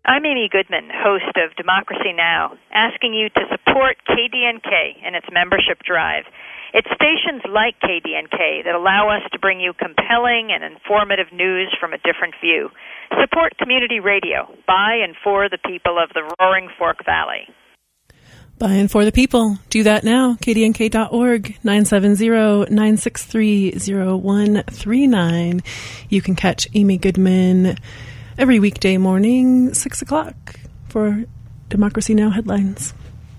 I'm Amy Goodman, host of Democracy Now!, asking you to support KDNK and its membership drive. It's stations like KDNK that allow us to bring you compelling and informative news from a different view. Support community radio by and for the people of the Roaring Fork Valley. By and for the people. Do that now. KDNK.org, 970-963-0139. You can catch Amy Goodman every weekday morning, 6 o'clock, for Democracy Now! Headlines.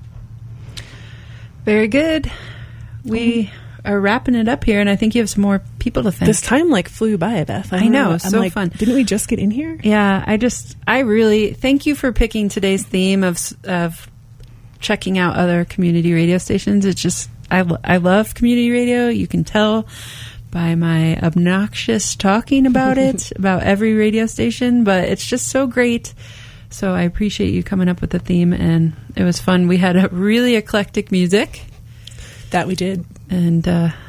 Very good. We are wrapping it up here, and I think you have some more people to thank. This time flew by, Beth. I know. It's so fun. Didn't we just get in here? Yeah, I really thank you for picking today's theme of checking out other community radio stations. It's just, I love community radio. You can tell by my obnoxious talking about it, about every radio station, but it's just so great. So I appreciate you coming up with the theme, and it was fun. We had a really eclectic music. That we did. And,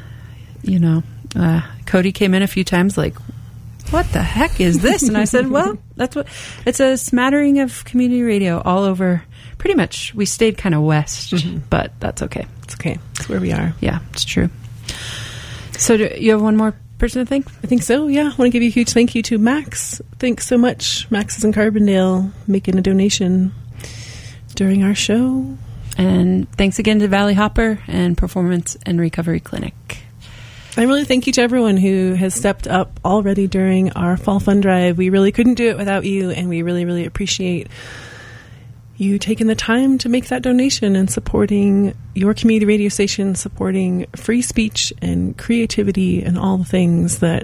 Cody came in a few times what the heck is this? And I said, well, it's a smattering of community radio all over. Pretty much, we stayed kind of west, but that's okay. It's okay. It's where we are. Yeah, it's true. So do you have one more person to thank? I think so, yeah. I want to give you a huge thank you to Max. Thanks so much. Max is in Carbondale making a donation during our show. And thanks again to Valley Hopper and Performance and Recovery Clinic. I really thank you to everyone who has stepped up already during our Fall Fund Drive. We really couldn't do it without you, and we really, really appreciate you taking the time to make that donation and supporting your community radio station, supporting free speech and creativity and all the things that,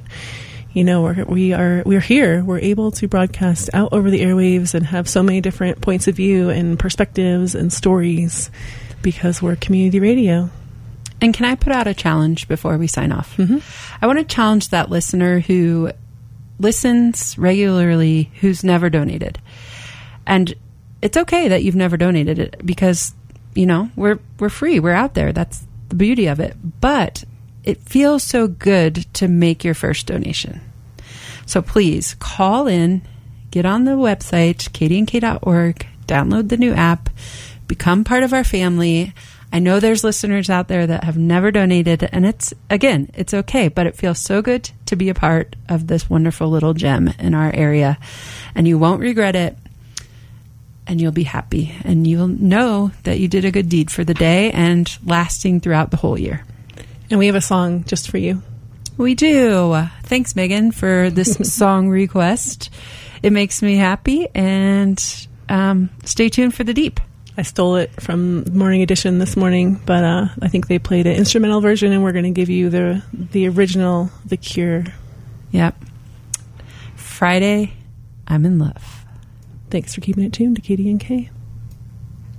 we're here. We're able to broadcast out over the airwaves and have so many different points of view and perspectives and stories because we're community radio. And can I put out a challenge before we sign off? I want to challenge that listener who listens regularly who's never donated. And it's okay that you've never donated it because, we're free. We're out there. That's the beauty of it. But it feels so good to make your first donation. So please call in, get on the website, kdnk.org, download the new app, become part of our family. I know there's listeners out there that have never donated, and it's okay, but it feels so good to be a part of this wonderful little gem in our area, and you won't regret it. And you'll be happy, and you'll know that you did a good deed for the day and lasting throughout the whole year. And we have a song just for you. We do. Thanks, Megan, for this song request. It makes me happy, and stay tuned for the deep. I stole it from Morning Edition this morning, but I think they played an instrumental version, and we're going to give you the original, The Cure. Yep. Friday, I'm in love. Thanks for keeping it tuned to KDNK.